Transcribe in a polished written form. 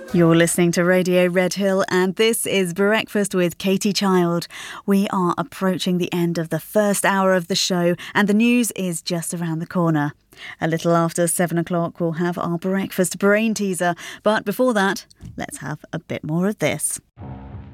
You're listening to Radio Redhill and this is Breakfast with Katie Child. We are approaching the end of the first hour of the show and the news is just around the corner. A little after 7 o'clock we'll have our breakfast brain teaser, but before that, let's have a bit more of this.